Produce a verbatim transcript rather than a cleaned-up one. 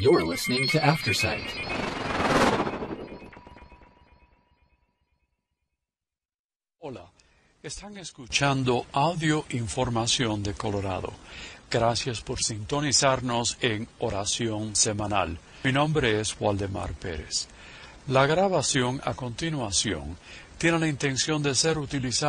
You're listening to Aftersight. Hola, están escuchando Audio Información de Colorado. Gracias por sintonizarnos en Oración Semanal. Mi nombre es Waldemar Pérez. La grabación a continuación tiene la intención de ser utilizada